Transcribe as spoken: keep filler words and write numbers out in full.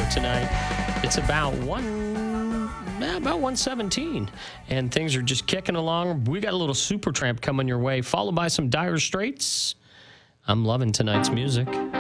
tonight. It's about one, eh, about one seventeen, and things are just kicking along. We got a little Supertramp coming your way, followed by some Dire Straits. I'm loving tonight's music.